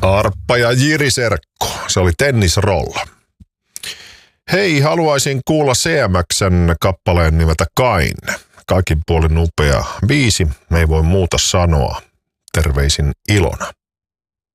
Arppa ja Jiri Serkko. Se oli Tennisrolla. Hei, haluaisin kuulla CMX:n kappaleen nimeltä Kain. Kaikin puolin upea biisi, me ei voi muuta sanoa. Terveisin Ilona.